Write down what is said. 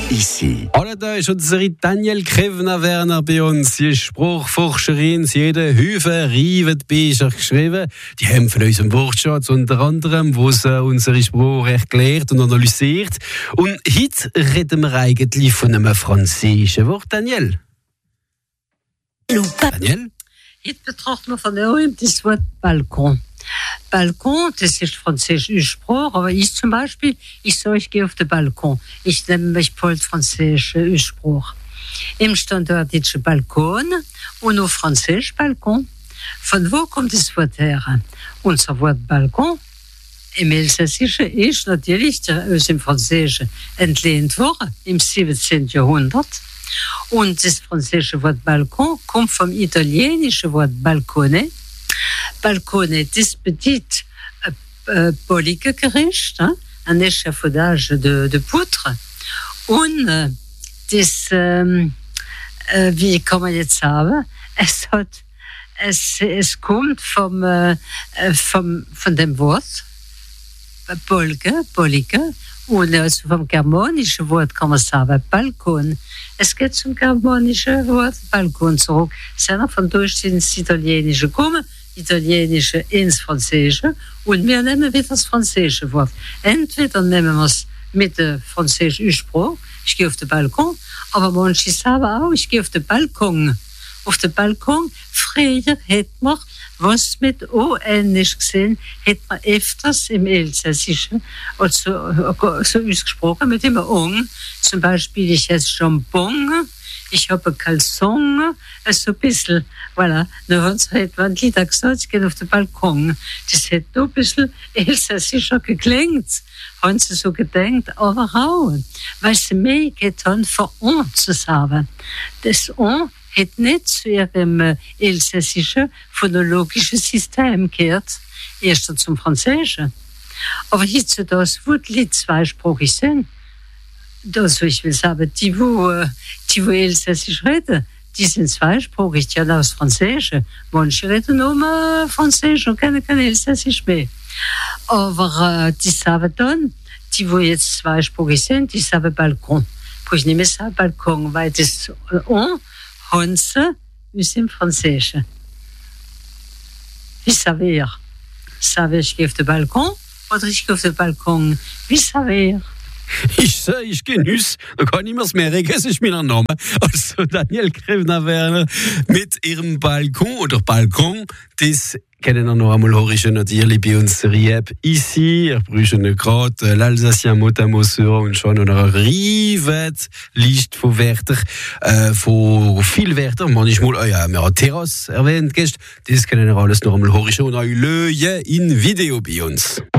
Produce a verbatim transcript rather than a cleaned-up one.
ici. Hallo, da ist unsere Daniel Krevner-Werner bei uns. Sie ist Spruchforscherin. Sie hat einen Haufen Reivenbücher geschrieben. Die haben von unserem Wortschatz unter anderem, wo sie unsere Sprache erklärt und analysiert. Und heute reden wir eigentlich von einem französischen Wort. Daniel? Daniel? Heute betrachten wir von neuem das Wort Balkon. Balkon, das ist französische Sprache, aber ich zum Beispiel, ich sage, ich gehe auf den Balkon. Ich nehme mich voll französische Sprache. Im Standort ist Balkon und auf Französisch Balkon. Von wo kommt das Wort her? Unser Wort Balkon im Elsässischen ist natürlich aus dem Französischen entlehnt worden im siebzehnten Jahrhundert. Und das französische Wort Balkon kommt vom italienischen Wort Balcone. Balcone, das petit äh, bollige Gericht, hein? Un échafaudage de, de poutre. Und äh, das, ähm, äh, wie kann man jetzt sagen, es hat, es, es kommt vom, äh, vom, von dem Wort Bolge, bollige, und also vom germanischen Wort kann man sagen Balkon. Es geht zum germanischen Wort Balkon zurück. Sind von durch ins Italienische kommen, Italienische ins Französische, und wir nehmen wieder das französische Wort. Entweder nehmen wir es mit der französischen Sprache, ich gehe auf den Balkon, aber manche sagen auch, ich gehe auf den Balkon. Auf den Balkon, früher hätte man, was mit O ähnlich gesehen, hätte man öfters im Elsässischen also so ausgesprochen mit dem Ong. Zum Beispiel, ich esse Jambon, ich habe Calzon, also ein bisschen, voilà. Dann hat es halt ein Lied gesagt, ich gehe auf den Balkon. Das hätte noch ein bisschen elsässischer geklingt, haben sie so gedacht, aber auch, weil sie mehr getan für On zu sagen. Das On hat nicht zu ihrem äh, elsässischen phonologischen System gehört, erst zum Französischen. Aber heutzutage, wo die zweisprachig sind, also ich will sagen, die, wo, äh, die, wo Elsässisch reden, die sind zweisprachig, die haben das Französische. Manche reden nur Französisch und kennen kein Elsässisch mehr. Aber äh, die sagen dann, die, wo jetzt zweisprachig sind, die sagen Balkon. Wo ich nicht mehr sage Balkon, weil das äh, on, Hanse aus dem Französischen. Wie savez ihr? Savez ich gehe auf den Balkon oder ich gehe auf den Balkon? Wie savez ihr? Ich sage, ich genieße, da kann ich mir's merken, es ist mein Name. Also Daniel Krevner-Werner mit ihrem Balkon oder Balkon, das kennen wir noch einmal horischen natürlich bei unserer App ici. Ich brauche gerade l'Alsacien mot à mot sur und schon noch eine riesige Liste von Wörtern, äh, von vielen Wörtern. Manchmal, oh ja, wir haben Terrasse erwähnt, das kennen wir alles noch einmal horischen und auch Löje in Video bei uns.